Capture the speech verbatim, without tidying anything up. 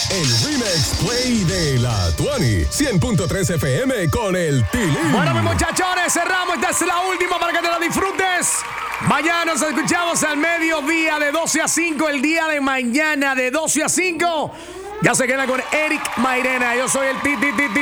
El Remix Play de la Tuani. cien punto tres F M con el Tilín. Bueno, mis muchachones, cerramos. Esta es la última para que te la disfrutes. Mañana nos escuchamos al mediodía de doce a cinco. El día de mañana de doce a cinco. Ya se queda con Eric Mairena. Yo soy el Titi Titi.